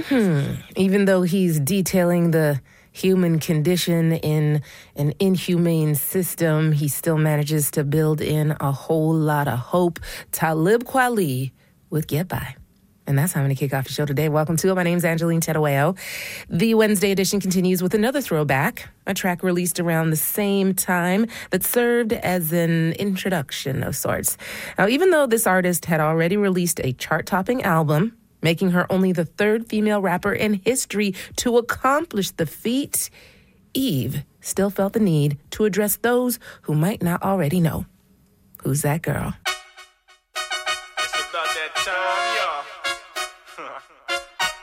Even though he's detailing the human condition in an inhumane system, he still manages to build in a whole lot of hope. Talib Kweli with Get By. And that's how I'm going to kick off the show today. Welcome to it. My name's Angeline Tedoeo. The Wednesday edition continues with another throwback, a track released around the same time that served as an introduction of sorts. Now, even though this artist had already released a chart-topping album, making her only the third female rapper in history to accomplish the feat, Eve still felt the need to address those who might not already know. Who's that girl?